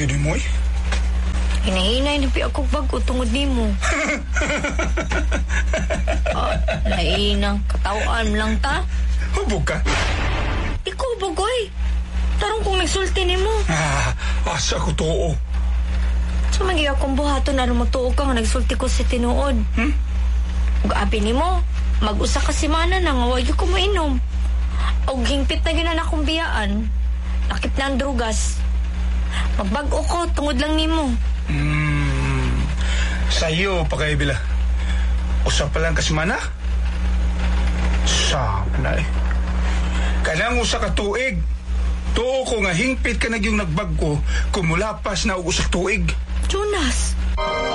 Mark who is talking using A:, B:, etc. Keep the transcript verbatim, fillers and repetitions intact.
A: yun mo eh.
B: Hinahinay na pi ako bago tungod ni mo. Ah, lainang katawaan lang ta.
A: Hubog ka?
B: Ikaw bagoy. Tarong kung nagsulti ni mo.
A: Ah, asa ko too.
B: So magi akong buhaton na rumutuo ka nga nagsulti ko si tinuod.
A: Hmm?
B: Ug abi ni mo, mag-usa ka simana na nga wag ko mainom. Og hingpit na gyud na akong biyaan. Nakit na ang drugas. Magbag-o ko tungod lang nimo.
A: Hmm. Sa'yo pa kayo bila. Usap pa lang kasimana? Sana eh. Kanang usa ka tuig. Tuo ko nga hingpit ka na yung nagbag ko kung mulapas na usak tuig.
B: Jonas!